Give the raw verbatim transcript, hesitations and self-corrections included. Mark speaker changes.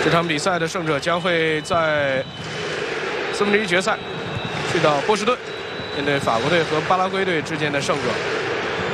Speaker 1: 这场比赛的胜者将会在四分之一决赛去到波士顿，面对法国队和巴拉圭队之间的胜者。